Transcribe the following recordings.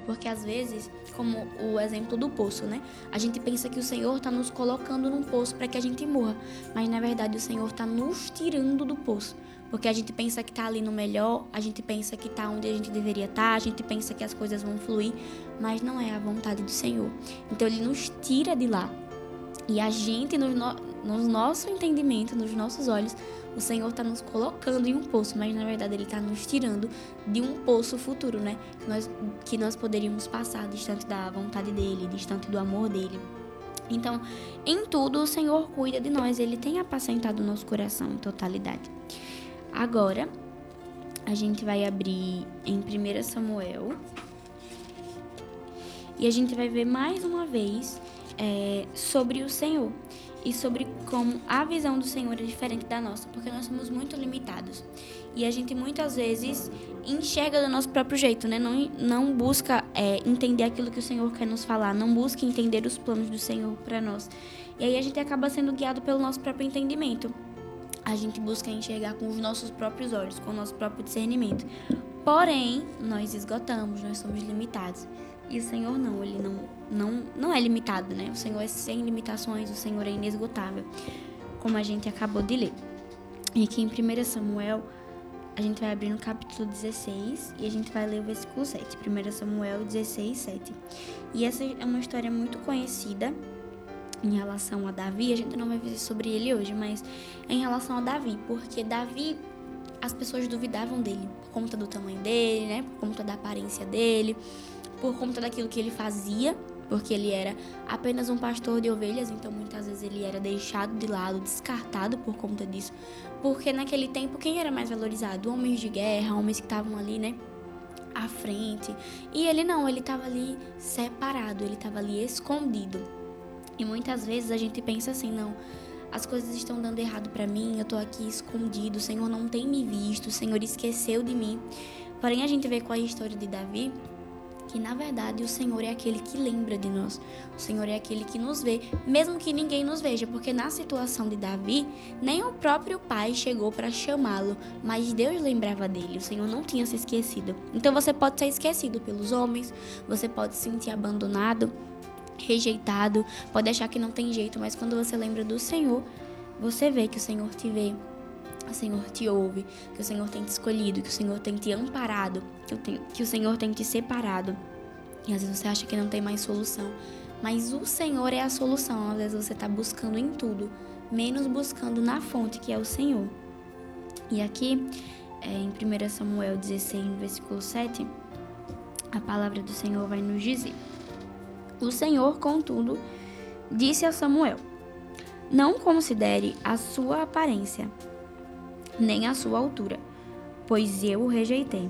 porque às vezes, como o exemplo do poço, né? A gente pensa que o Senhor está nos colocando num poço para que a gente morra, mas na verdade o Senhor está nos tirando do poço, porque a gente pensa que está ali no melhor, a gente pensa que está onde a gente deveria estar, a gente pensa que as coisas vão fluir, mas não é a vontade do Senhor. Então Ele nos tira de lá. E a gente, no nosso entendimento, nos nossos olhos, o Senhor está nos colocando em um poço, mas na verdade Ele está nos tirando de um poço futuro, né? Que nós poderíamos passar distante da vontade dEle, distante do amor dEle. Então, em tudo, o Senhor cuida de nós, Ele tem apacentado o nosso coração em totalidade. Agora, a gente vai abrir em 1 Samuel e a gente vai ver mais uma vez sobre o Senhor e sobre como a visão do Senhor é diferente da nossa, porque nós somos muito limitados e a gente muitas vezes enxerga do nosso próprio jeito, né? Não busca entender aquilo que o Senhor quer nos falar, não busca entender os planos do Senhor para nós, e aí a gente acaba sendo guiado pelo nosso próprio entendimento. A gente busca enxergar com os nossos próprios olhos, com o nosso próprio discernimento. Porém, nós esgotamos, nós somos limitados. E o Senhor não, Ele não é limitado, né? O Senhor é sem limitações, o Senhor é inesgotável, como a gente acabou de ler. E aqui em 1 Samuel, a gente vai abrir no capítulo 16 e a gente vai ler o versículo 7. 1 Samuel 16, 7. E essa é uma história muito conhecida em relação a Davi. A gente não vai ver sobre ele hoje, mas em relação a Davi, porque Davi, as pessoas duvidavam dele por conta do tamanho dele, né? Por conta da aparência dele, por conta daquilo que ele fazia, porque ele era apenas um pastor de ovelhas, então muitas vezes ele era deixado de lado, descartado por conta disso, porque naquele tempo quem era mais valorizado? Homens de guerra, homens que estavam ali, né, à frente, e ele não, ele estava ali separado, ele estava ali escondido. E muitas vezes a gente pensa assim, não, as coisas estão dando errado pra mim, eu tô aqui escondido, o Senhor não tem me visto, o Senhor esqueceu de mim. Porém, a gente vê com a história de Davi, que na verdade o Senhor é aquele que lembra de nós, o Senhor é aquele que nos vê, mesmo que ninguém nos veja, porque na situação de Davi, nem o próprio pai chegou para chamá-lo, mas Deus lembrava dele, o Senhor não tinha se esquecido. Então você pode ser esquecido pelos homens, você pode se sentir abandonado, rejeitado, pode achar que não tem jeito, mas quando você lembra do Senhor, você vê que o Senhor te vê, o Senhor te ouve, que o Senhor tem te escolhido, que o Senhor tem te amparado, que o Senhor tem te separado. E às vezes você acha que não tem mais solução, mas o Senhor é a solução. Às vezes você está buscando em tudo, menos buscando na fonte, que é o Senhor. E aqui, em 1 Samuel 16, no versículo 7, a palavra do Senhor vai nos dizer: O Senhor, contudo, disse a Samuel: Não considere a sua aparência, nem a sua altura, pois eu o rejeitei.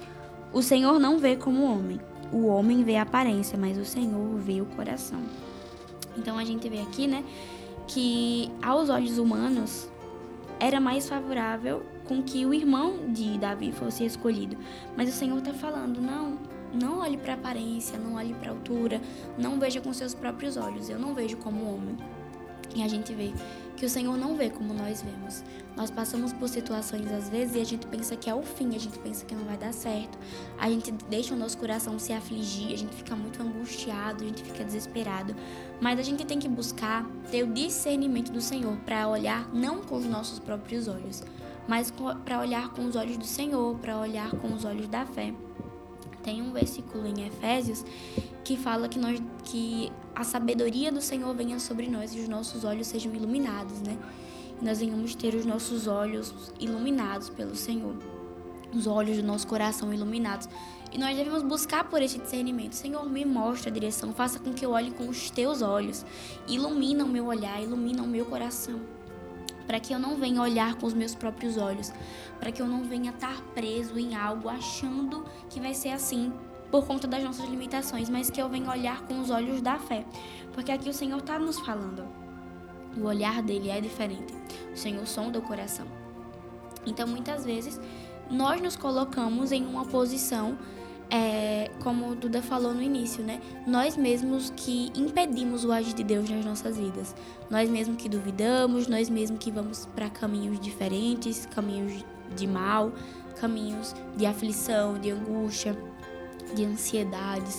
O Senhor não vê como o homem vê a aparência, mas o Senhor vê o coração. Então a gente vê aqui, né, que aos olhos humanos era mais favorável com que o irmão de Davi fosse escolhido. Mas o Senhor está falando, não olhe para a aparência, não olhe para a altura, não veja com seus próprios olhos, eu não vejo como homem. E a gente vê que o Senhor não vê como nós vemos. Nós passamos por situações às vezes e a gente pensa que é o fim, a gente pensa que não vai dar certo. A gente deixa o nosso coração se afligir, a gente fica muito angustiado, a gente fica desesperado. Mas a gente tem que buscar ter o discernimento do Senhor para olhar não com os nossos próprios olhos, mas para olhar com os olhos do Senhor, para olhar com os olhos da fé. Tem um versículo em Efésios que fala que a sabedoria do Senhor venha sobre nós e os nossos olhos sejam iluminados, né? E nós venhamos ter os nossos olhos iluminados pelo Senhor, os olhos do nosso coração iluminados. E nós devemos buscar por esse discernimento. Senhor, me mostra a direção, faça com que eu olhe com os teus olhos, ilumina o meu olhar, ilumina o meu coração, para que eu não venha olhar com os meus próprios olhos, para que eu não venha estar preso em algo achando que vai ser assim por conta das nossas limitações, mas que eu venha olhar com os olhos da fé, porque aqui o Senhor está nos falando, o olhar dele é diferente, o Senhor sonda o coração. Então muitas vezes nós nos colocamos em uma posição, como o Duda falou no início, né? Nós mesmos que impedimos o agir de Deus nas nossas vidas. Nós mesmos que duvidamos, nós mesmos que vamos para caminhos diferentes, caminhos de mal, caminhos de aflição, de angústia, de ansiedades,